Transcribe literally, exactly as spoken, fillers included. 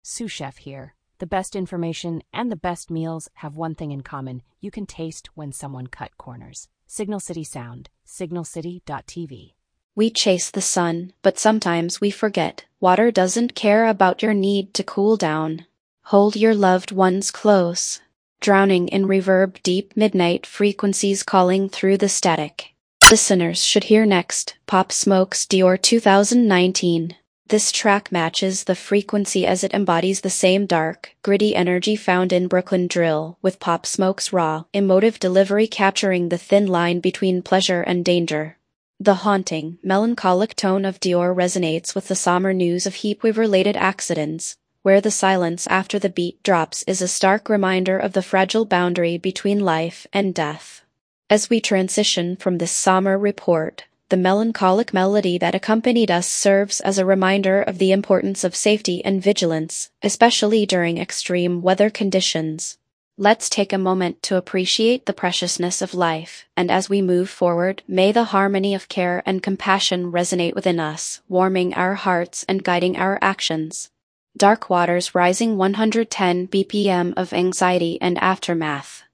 Sous Chef here. The best information and the best meals have one thing in common. You can taste when someone cut corners. Signal City Sound, signal city dot t v. We chase the sun, but sometimes we forget. Water doesn't care about your need to cool down. Hold your loved ones close. Drowning in reverb, deep midnight frequencies calling through the static. Listeners should hear next, Pop Smoke's Dior two thousand nineteen. This track matches the frequency as it embodies the same dark, gritty energy found in Brooklyn Drill, with Pop Smoke's raw, emotive delivery capturing the thin line between pleasure and danger. The haunting, melancholic tone of Dior resonates with the somber news of heatwave-related accidents, where the silence after the beat drops is a stark reminder of the fragile boundary between life and death. As we transition from this somber report, the melancholic melody that accompanied us serves as a reminder of the importance of safety and vigilance, especially during extreme weather conditions. Let's take a moment to appreciate the preciousness of life, and as we move forward, may the harmony of care and compassion resonate within us, warming our hearts and guiding our actions. Dark Waters Rising one hundred ten B P M of Anxiety and Aftermath.